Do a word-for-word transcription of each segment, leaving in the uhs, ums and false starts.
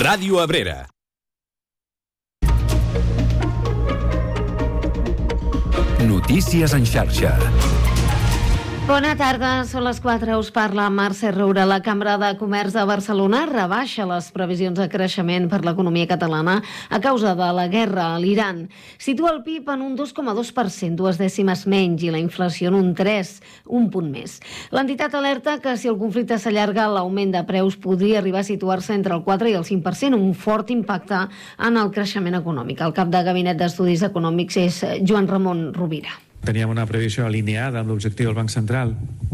Ràdio Abrera. Notícies en xarxa. Bona tarda, són les quatre, us parla Mercè Roura. La Cambra de Comerç de Barcelona rebaixa les previsions de creixement per l'economia catalana a causa de la guerra a l'Iran. Situa el P I B en un dos coma dos per cent, dues dècimes menys, i la inflació en un tres, un punt més. L'entitat alerta que si el conflicte s'allarga, l'augment de preus podria arribar a situar-se entre el quatre i el cinc per cent, un fort impacte en el creixement econòmic. El cap de Gabinet d'Estudis Econòmics és Joan Ramon Rovira. Teníem una previsió alineada amb l'objectiu del Banc Central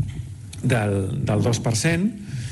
del, del dos per cent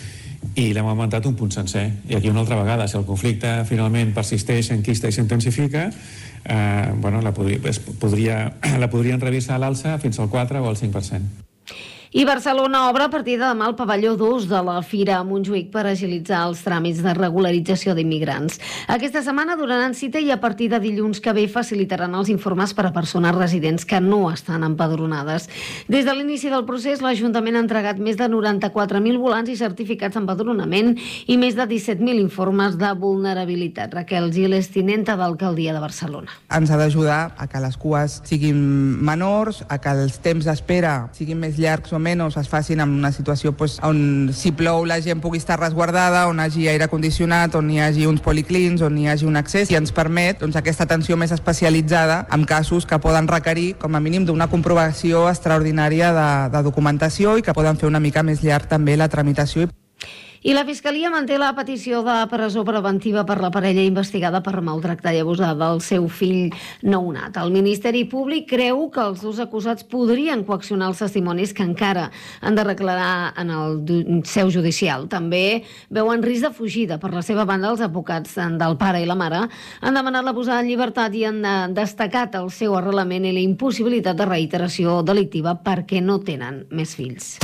i l'hem augmentat un punt sencer. I aquí una altra vegada, si el conflicte finalment persisteix, s'enquista i s'intensifica, eh, bueno, la, podria, podria, la podrien revisar a l'alça fins al quatre o al cinc per cent. I Barcelona obre a partir de demà el pavelló dos de la Fira a Montjuïc per agilitzar els tràmits de regularització d'immigrants. Aquesta setmana donaran cita i a partir de dilluns que ve facilitaran els informes per a persones residents que no estan empadronades. Des de l'inici del procés, l'Ajuntament ha entregat més de noranta-quatre mil volants i certificats d'empadronament i més de disset mil informes de vulnerabilitat. Raquel Gil és tinenta d'Alcaldia de Barcelona. Ens ha d'ajudar a que les cues siguin menors, a que els temps d'espera siguin més llargs o menys es facin en una situació pues, on si plou la gent pugui estar resguardada, on hi hagi aire condicionat, on hi hagi uns policlins, on hi hagi un accés, i ens permet doncs, aquesta atenció més especialitzada en casos que poden requerir com a mínim d'una comprovació extraordinària de, de documentació i que poden fer una mica més llarg també la tramitació. I la Fiscalia manté la petició de presó preventiva per la parella investigada per maltractar i abusar del seu fill nounat. El Ministeri Públic creu que els dos acusats podrien coaccionar els testimonis que encara han de declarar en el seu judicial. També veuen risc de fugida. Per la seva banda, els advocats del pare i la mare han demanat la posada en llibertat i han destacat el seu arrelament i la impossibilitat de reiteració delictiva perquè no tenen més fills.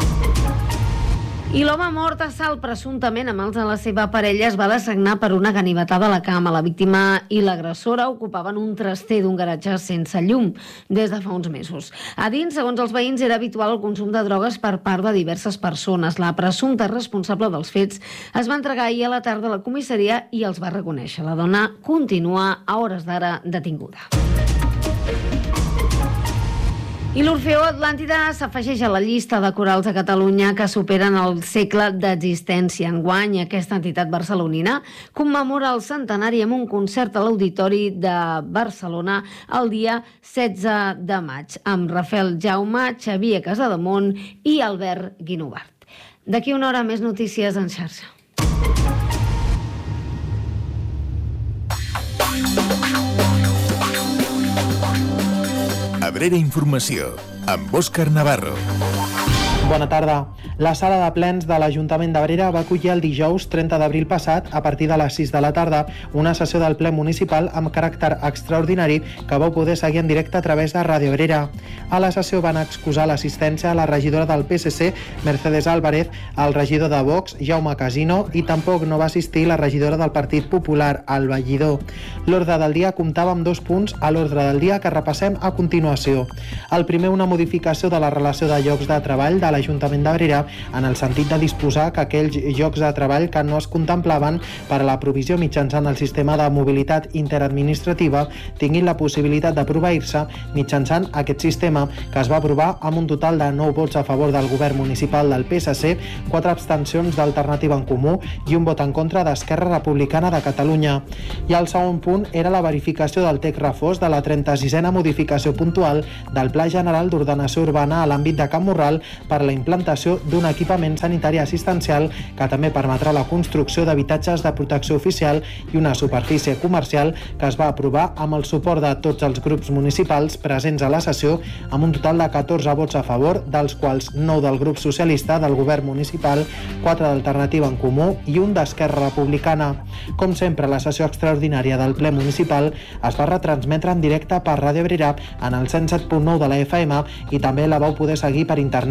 I l'home mort a Salt, presumptament a mans de la seva parella, es va designar per una ganivetada a la cama. La víctima i l'agressora ocupaven un traster d'un garatge sense llum des de fa uns mesos. A dins, segons els veïns, era habitual el consum de drogues per part de diverses persones. La presumpta responsable dels fets es va entregar ahir a la tarda a la comissaria i els va reconèixer. La dona continua a hores d'ara detinguda. I l'Orfeó Atlàntida s'afegeix a la llista de corals de Catalunya que superen el segle d'existència. Enguany, aquesta entitat barcelonina commemora el centenari amb un concert a l'Auditori de Barcelona el dia setze de maig, amb Rafael Jaume, Xavier Casademont i Albert Guinovart. D'aquí una hora més notícies en xarxa. Abrera Informació, amb Òscar Navarro. Bona tarda. La sala de plens de l'Ajuntament d'Abrera va acollir el dijous trenta d'abril passat, a partir de les sis de la tarda, una sessió del ple municipal amb caràcter extraordinari que vau poder seguir en directe a través de Ràdio Abrera. A la sessió van excusar l'assistència a la regidora del P S C, Mercedes Álvarez, al regidor de Vox, Jaume Casino, i tampoc no va assistir la regidora del Partit Popular, Alba Lledó. L'ordre del dia comptava amb dos punts a l'ordre del dia que repassem a continuació. El primer, una modificació de la relació de llocs de treball de l'Ajuntament d'Abrera en el sentit de disposar que aquells llocs de treball que no es contemplaven per a la provisió mitjançant el sistema de mobilitat interadministrativa tinguin la possibilitat de proveir-se mitjançant aquest sistema, que es va aprovar amb un total de nou vots a favor del govern municipal del P S C, quatre abstencions d'Alternativa en Comú i un vot en contra d'Esquerra Republicana de Catalunya. I el segon punt era la verificació del text refós de la trenta-sisena modificació puntual del Pla General d'Ordenació Urbana a l'àmbit de Camp Morral per a la implantació d'un equipament sanitari assistencial que també permetrà la construcció d'habitatges de protecció oficial i una superfície comercial, que es va aprovar amb el suport de tots els grups municipals presents a la sessió, amb un total de catorze vots a favor, dels quals nou del grup socialista del govern municipal, quatre d'Alternativa en Comú i un d'Esquerra Republicana. Com sempre, la sessió extraordinària del ple municipal es va retransmetre en directe per Ràdio Abrera en el cent set punt nou de la F M i també la vau poder seguir per internet i a través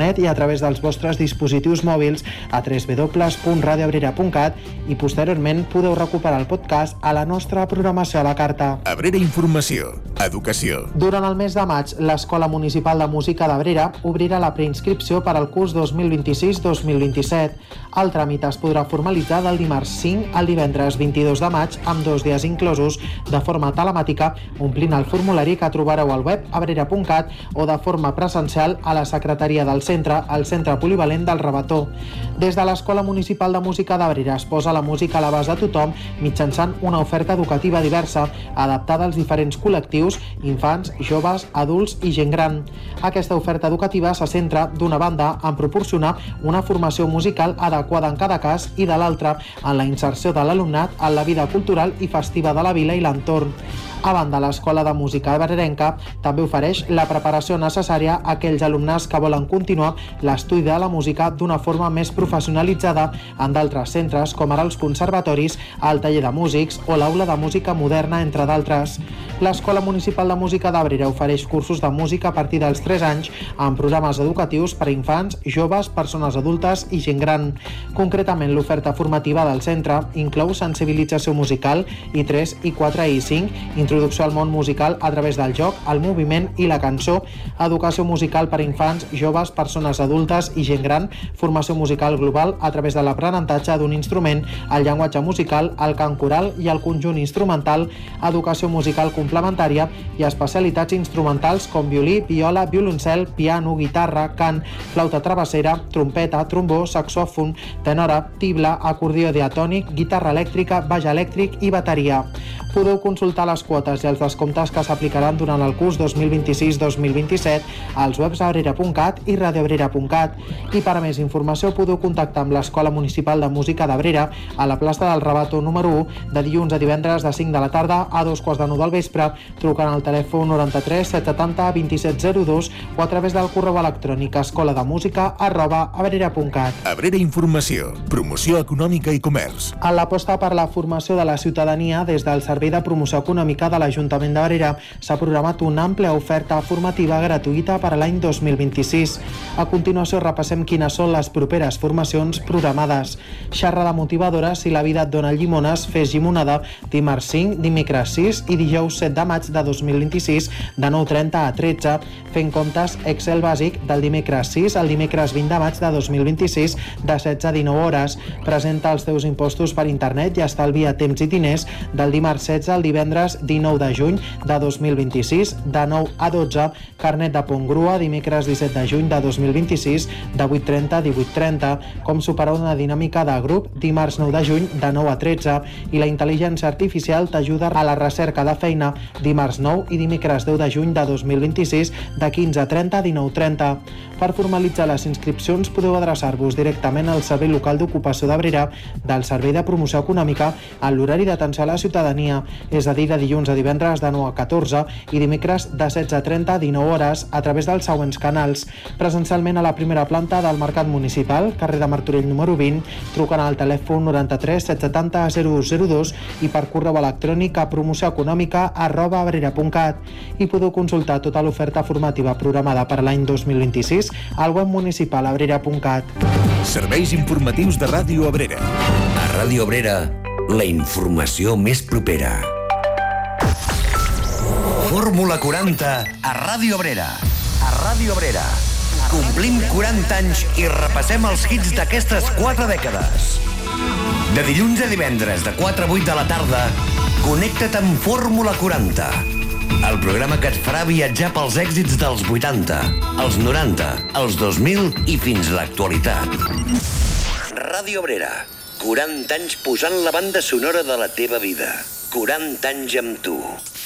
través dels vostres dispositius mòbils a w w w punt radio abrera punt cat i posteriorment podeu recuperar el podcast a la nostra programació a la carta. Abrera Informació, Educació. Durant el mes de maig, l'Escola Municipal de Música d'Abrera obrirà la preinscripció per al curs dos mil vint-i-sis dos mil vint-i-set. El tràmit es podrà formalitzar del dimarts cinc al divendres vint-i-dos de maig, amb dos dies inclosos, de forma telemàtica, omplint el formulari que trobareu al web abrera punt cat o de forma presencial a la secretaria del centre, al Centre Polivalent del Rabató. Des de l'Escola Municipal de Música d'Abrera es posa la música a l'abast de tothom mitjançant una oferta educativa diversa, adaptada als diferents col·lectius, infants, joves, adults i gent gran. Aquesta oferta educativa se centra, d'una banda, en proporcionar una formació musical adequada en cada cas i, de l'altra, en la inserció de l'alumnat en la vida cultural i festiva de la vila i l'entorn. A banda, l'Escola de Música abrerenca també ofereix la preparació necessària a aquells alumnes que volen continuar l'estudi de la música d'una forma més professionalitzada en d'altres centres, com ara els conservatoris, el taller de músics o l'aula de música moderna, entre d'altres. L'Escola Municipal de Música d'Abrera ofereix cursos de música a partir dels tres anys amb programes educatius per a infants, joves, persones adultes i gent gran. Concretament, l'oferta formativa del centre inclou sensibilització musical i tres, i quatre i cinc, introducció al món musical a través del joc, el moviment i la cançó, educació musical per a infants, joves, persones adultes i gent gran, formació musical global a través de l'aprenentatge d'un instrument, el llenguatge musical, el cant coral i el conjunt instrumental, educació musical complementària i especialitats instrumentals com violí, viola, violoncel, piano, guitarra, cant, flauta travessera, trompeta, trombó, saxòfon, tenora, tibla, acordió diatònic, guitarra elèctrica, baix elèctric i bateria. Podeu consultar les quotes i els descomptes que s'aplicaran durant el curs dos mil vint-i-sis dos mil vint-i-set als webs abrera punt cat i radio abrera punt cat. I per a més informació podeu contactar amb l'Escola Municipal de Música d'Abrera a la plaça del Rabato número u de dilluns a divendres de cinc de la tarda a dos quarts de nou del vespre, trucant al telèfon noranta-tres set setanta vint-i-set zero dos o a través del correu electrònic escolademusica arroba abrera punt cat. Abrera Informació, Promoció Econòmica i Comerç. En l'aposta per la formació de la ciutadania des del Servei de Promoció Econòmica de l'Ajuntament d'Abrera s'ha programat una àmplia oferta formativa gratuïta per a l'any dos mil vint-i-sis. A continuació repassem quines són les properes formacions programades. Xerrada motivadora Si la vida et dona llimones, fes llimonada, dimarts cinc, dimecres sis i dijous set de maig de dos mil vint-i-sis de nou trenta a tretze. Fent comptes Excel bàsic del dimecres sis al dimecres vint de maig de dos mil vint-i-sis de setze a dinou hores. Presenta els teus impostos per internet i estalvia temps i diners del dimarts setze al divendres dinou de juny de dos mil vint-i-sis de nou a dotze. Carnet de pont grua dimecres disset de juny de dos mil vint-i-sis de vuit trenta a divuit trenta. Com superar una dinàmica de grup dimarts nou de juny de nou a tretze. I la intel·ligència artificial t'ajuda a la recerca de feina dimarts nou i dimecres deu de juny de dos mil vint-i-sis de quinze a trenta a dinou trenta. Per formalitzar les inscripcions podeu adreçar-vos directament al Servei Local d'Ocupació d'Abrera del Servei de Promoció Econòmica en l'horari d'atenció a la ciutadania, és a dir, de dilluns a divendres de nou a catorze i dimecres de setze a trenta a dinou hores a través dels següents canals. Presencialment a la primera planta del Mercat Municipal, carrer de Martorell número vint, trucant al telèfon noranta-tres set setanta zero dos zero dos i per correu electrònic a promocioeconòmica arroba abrera punt cat. I podeu consultar tota l'oferta formativa programada per l'any dos mil vint-i-sis al web municipal abrera punt cat. Serveis informatius de Ràdio Abrera. A Ràdio Abrera, la informació més propera. Fórmula quaranta a Ràdio Abrera. A Ràdio Abrera. Complim quaranta anys i repassem els hits d'aquestes quatre dècades. De dilluns a divendres, de quatre a vuit de la tarda, connecta't amb Fórmula quaranta. El programa que et farà viatjar pels èxits dels vuitanta, els noranta, els dos mil i fins a l'actualitat. Ràdio Abrera. quaranta anys posant la banda sonora de la teva vida. quaranta anys amb tu.